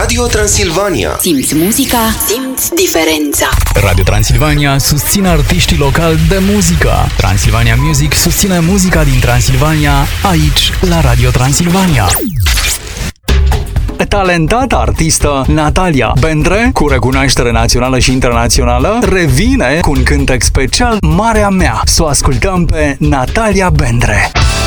Radio Transilvania. Simți muzica, simți diferența. Radio Transilvania susține artiștii locali de muzică. Transilvania Music susține muzica din Transilvania, aici, la Radio Transilvania. Talentata artistă Natalia Bendre, cu recunoaștere națională și internațională, revine cu un cântec special, Marea Mea. Să o ascultăm pe Natalia Bendre.